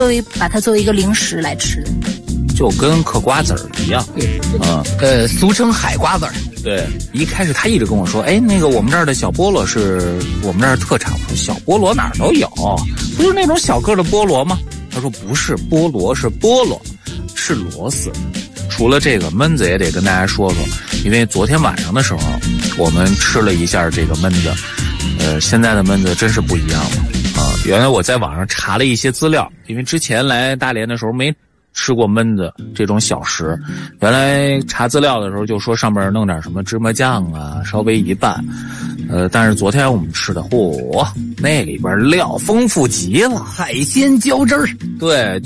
把它作为一个零食来吃， 就跟嗑瓜子儿一样。 俗称海瓜子儿。 对，一开始他一直跟我说，那个我们这儿的小菠萝是我们这儿特产。我说小菠萝哪儿都有，不是那种小个的菠萝吗？他说不是菠萝，是菠萝，是螺丝。除了这个焖子也得跟大家说说，因为昨天晚上的时候我们吃了一下这个焖子，现在的焖子真是不一样了啊！原来我在网上查了一些资料，因为之前来大连的时候没吃过焖子这种小食，原来查资料的时候就说上面弄点什么芝麻酱啊，稍微一拌，但是昨天我们吃的，那里边料丰富极了， 海鲜浇汁儿， 对。